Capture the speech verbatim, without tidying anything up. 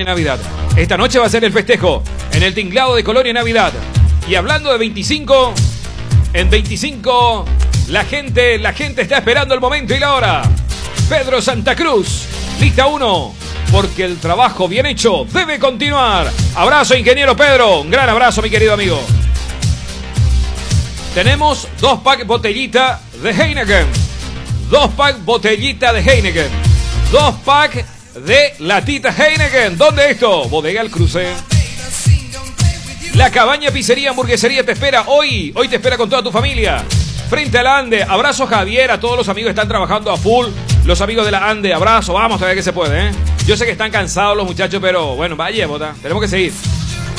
Navidad. Esta noche va a ser el festejo en el tinglado de Colonia Navidad. Y hablando de veinticinco, en veinticinco la gente, la gente está esperando el momento y la hora. Pedro Santa Cruz, lista uno, porque el trabajo bien hecho debe continuar. Abrazo, ingeniero Pedro, un gran abrazo, mi querido amigo. Tenemos dos pack botellita de Heineken, dos pack botellita de Heineken, dos pack de latita Heineken. ¿Dónde esto? Bodega El Cruce. La Cabaña Pizzería Hamburguesería te espera hoy. Hoy te espera con toda tu familia. Frente a la Ande. Abrazo, Javier. A todos los amigos que están trabajando a full. Los amigos de la Ande. Abrazo. Vamos, todavía que se puede, ¿eh? Yo sé que están cansados los muchachos, pero bueno, vaya, bota. Tenemos que seguir.